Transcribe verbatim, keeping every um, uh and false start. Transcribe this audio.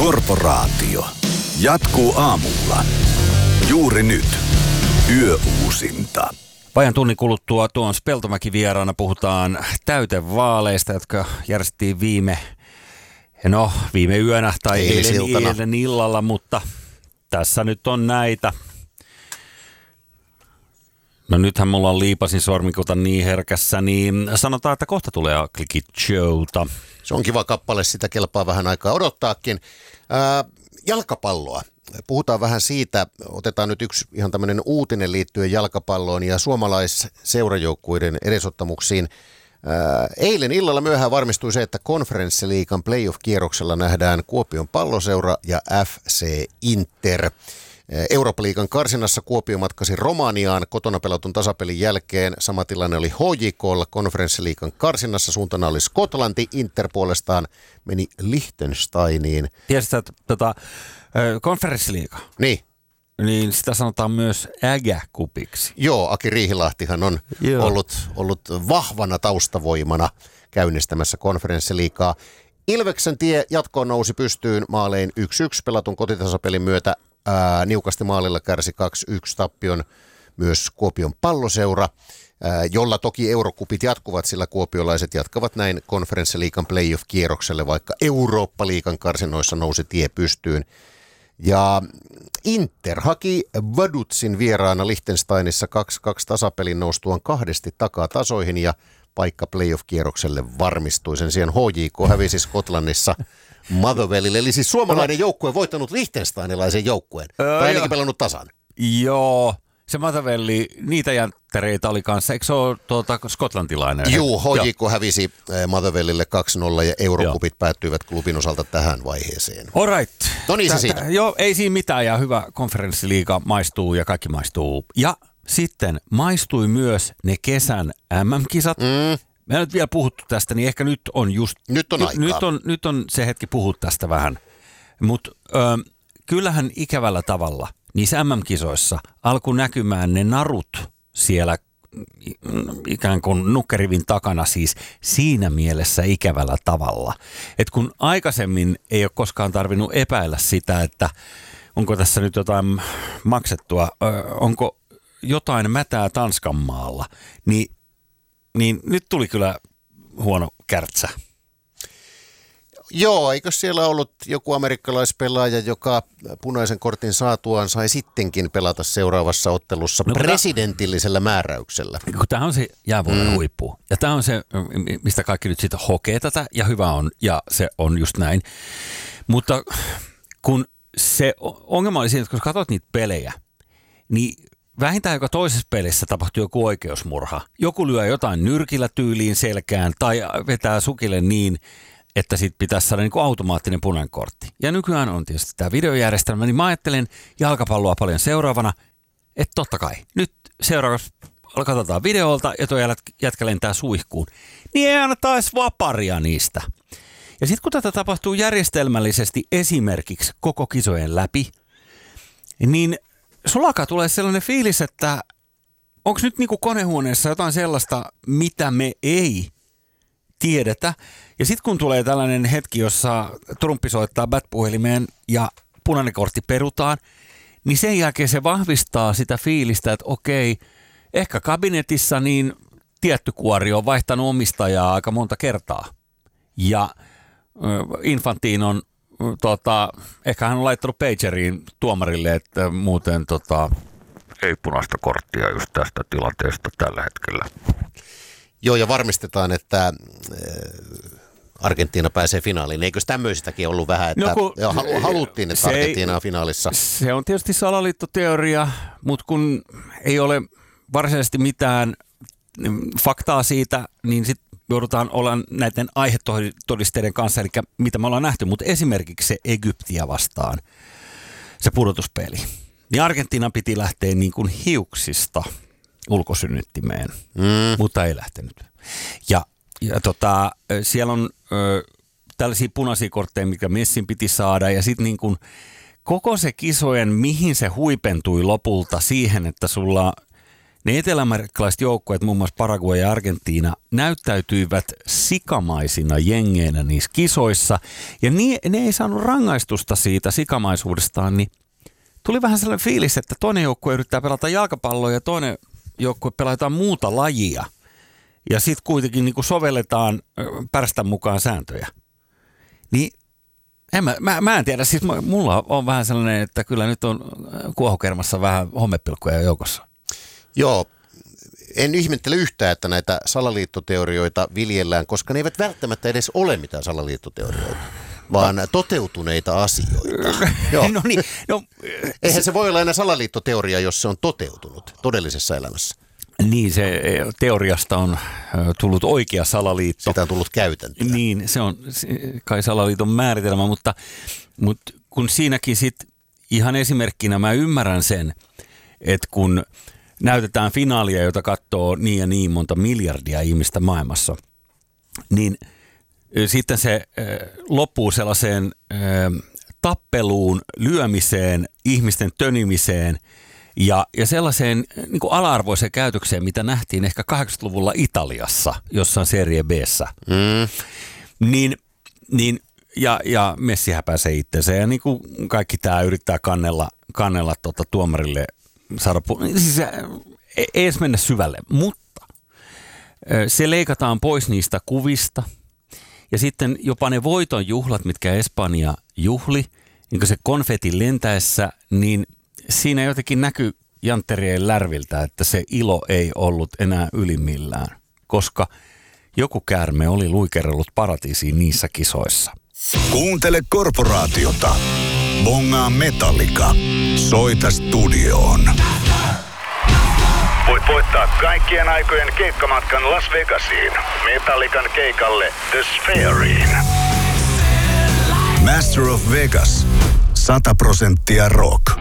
Korporaatio jatkuu aamulla. Juuri nyt. Yöuusinta. Vajan tunnin kuluttua tuon Peltomäki vieraana puhutaan täytevaaleista, jotka järjestettiin viime, no, viime yönä tai eilen, eilen illalla, mutta tässä nyt on näitä. No nythän mulla on liipasin sormikuta niin herkässä, niin sanotaan, että kohta tulee Klikit Showta. Se on kiva kappale, sitä kelpaa vähän aikaa odottaakin. Ää, jalkapalloa. Puhutaan vähän siitä, otetaan nyt yksi ihan tämmöinen uutinen liittyen jalkapalloon ja suomalaisseurajoukkuiden edesottamuksiin. Ää, eilen illalla myöhään varmistui se, että konferenssiliigan playoff-kierroksella nähdään Kuopion Palloseura ja F C Inter. Eurooppa-liigan karsinnassa Kuopio matkasi Romaniaan kotona pelatun tasapelin jälkeen. Sama tilanne oli H J K:lla konferenssiliigan karsinnassa. Suuntana oli Skotlanti. Inter puolestaan meni Liechtensteiniin. Tiesitkö, että tota, konferenssiliiga, niin. niin sitä sanotaan myös ägäkupiksi. Joo, Aki Riihilahtihan on ollut, ollut vahvana taustavoimana käynnistämässä konferenssiliigaa. Ilveksen tie jatkoon nousi pystyyn maalein yksi yksi pelatun kotitasapelin myötä. Ää, niukasti maalilla kärsi kaksi yksi tappion myös Kuopion Palloseura, ää, jolla toki eurokupit jatkuvat, sillä kuopiolaiset jatkavat näin konferenssiliigan playoff-kierrokselle, vaikka Eurooppa-liigan karsinoissa nousi tie pystyyn. Ja Inter haki Vaduzin vieraana Liechtensteinissa kaksi kaksi tasapelin noustuaan kahdesti takatasoihin ja paikka playoff-kierrokselle varmistui. Sen sijaan H J K hävisi Skotlannissa Motherwellille, eli siis suomalainen joukkue voittanut liechtensteinilaisen joukkueen, öö, tai ainakin pelannut tasan. Joo, se Motherwelli, niitä jänttereitä oli kanssa, eikö se ole tuota, skotlantilainen? Juu, H J K hävisi Motherwellille kaksi nolla ja eurokupit joo. päättyivät klubin osalta tähän vaiheeseen. All right. No niin se siitä. Joo, ei siinä mitään ja hyvä konferenssiliiga maistuu ja kaikki maistuu. Ja sitten maistui myös ne kesän M M-kisat. Mm. Me ei nyt vielä puhuttu tästä, niin ehkä nyt on just... Nyt on aikaa. Nyt on, nyt on se hetki puhua tästä vähän. Mutta kyllähän ikävällä tavalla niissä M M-kisoissa alkoi näkymään ne narut siellä ikään kuin nukkerivin takana, siis siinä mielessä ikävällä tavalla. Että kun aikaisemmin ei ole koskaan tarvinnut epäillä sitä, että onko tässä nyt jotain maksettua, onko jotain mätää Tanskan maalla, niin Niin nyt tuli kyllä huono kärtsä. Joo, eikö siellä ollut joku amerikkalaispelaaja, joka punaisen kortin saatuaan sai sittenkin pelata seuraavassa ottelussa no, presidentillisellä määräyksellä? Tämä on se jäävuoren mm. huippu. Ja tämä on se, mistä kaikki nyt siitä hokee tätä, ja hyvä on, ja se on just näin. Mutta kun se ongelma oli siinä, että kun katsot niitä pelejä, niin vähintään joka toisessa pelissä tapahtuu joku oikeusmurha. Joku lyö jotain nyrkillä tyyliin selkään tai vetää sukille niin, että sit pitäisi saada niin kuin automaattinen punainen kortti. Ja nykyään on tietysti tämä videojärjestelmä, niin mä ajattelen jalkapalloa paljon seuraavana, että totta kai, nyt seuraavaksi katsotaan videolta ja tuo jätkä lentää suihkuun. Niin ei anneta edes vaparia niistä. Ja sitten kun tätä tapahtuu järjestelmällisesti esimerkiksi koko kisojen läpi, niin sulla alkaa tulee sellainen fiilis, että onko nyt niinku konehuoneessa jotain sellaista, mitä me ei tiedetä. Ja sitten kun tulee tällainen hetki, jossa Trumpi soittaa bat-puhelimeen ja punainen kortti perutaan, niin sen jälkeen se vahvistaa sitä fiilistä, että okei, ehkä kabinetissa niin tietty kuori on vaihtanut omistajaa aika monta kertaa. Ja Infantinon Tota, ehkä hän on laittanut pageriin tuomarille, että muuten tota, ei punaista korttia just tästä tilanteesta tällä hetkellä. Joo, ja varmistetaan, että äh, Argentiina pääsee finaaliin. Eikö tämmöisistäkin ollut vähän, että no kun, jo, halu, haluttiin, että Argentiina on finaalissa? Se on tietysti salaliittoteoria, mutta kun ei ole varsinaisesti mitään faktaa siitä, niin sitten joudutaan olla näiden aihetodisteiden kanssa, eli mitä me ollaan nähty, mutta esimerkiksi se Egyptiä vastaan, se pudotuspeli. Niin Argentiina piti lähteä niin kuin hiuksista ulkosynnyttimeen, mm. mutta ei lähtenyt. Ja, ja tota, siellä on ö, tällaisia punaisia kortteja, mikä Messin piti saada, ja sitten niin kuin koko se kisojen, mihin se huipentui lopulta siihen, että sulla ne eteläamerikkalaiset joukkueet, muun muassa Paraguay ja Argentiina, näyttäytyivät sikamaisina jengeinä niissä kisoissa. Ja ne, ne ei saanut rangaistusta siitä sikamaisuudestaan, niin tuli vähän sellainen fiilis, että toinen joukkue yrittää pelata jalkapalloa ja toinen joukkue pelaa jotain muuta lajia. Ja sitten kuitenkin niin kuin sovelletaan pärstän mukaan sääntöjä. Niin en mä, mä, mä en tiedä, siis mulla on vähän sellainen, että kyllä nyt on kuohukermassa vähän homepilkkuja joukossa. Joo, en ihmettele yhtään, että näitä salaliittoteorioita viljellään, koska ne eivät välttämättä edes ole mitään salaliittoteorioita, vaan no. toteutuneita asioita. Joo. No niin, no, Eihän se voi olla enää salaliittoteoria, jos se on toteutunut todellisessa elämässä. Niin, se teoriasta on tullut oikea salaliitto. Sitä on tullut käytäntöä. Niin, se on kai salaliiton määritelmä, mutta, mutta kun siinäkin sitten ihan esimerkkinä mä ymmärrän sen, että kun näytetään finaalia, jota katsoo niin ja niin monta miljardia ihmistä maailmassa, niin sitten se loppuu sellaiseen tappeluun, lyömiseen, ihmisten tönimiseen ja, ja sellaiseen niin kuin ala-arvoiseen käytökseen, mitä nähtiin ehkä kahdeksankymmentäluvulla Italiassa, jossain Serie B:ssä. Mm. Niin, niin, ja, ja Messi häpäisee itsensä ja niin kuin kaikki tämä yrittää kannella, kannella tuota tuomarille saada pu- siis ei edes mennä syvälle, mutta se leikataan pois niistä kuvista. Ja sitten jopa ne voitonjuhlat, mitkä Espanja juhli, niin kuin se konfetin lentäessä, niin siinä jotenkin näkyy jantterien lärviltä, että se ilo ei ollut enää ylimmillään, koska joku käärme oli luikerellut paratiisiin niissä kisoissa. Kuuntele Korporaatiota. Bongaa Metallica. Soita studioon. Voit voittaa kaikkien aikojen keikkamatkan Las Vegasiin. Metallican keikalle The Sphereiin. Master of Vegas. sata prosenttia rock.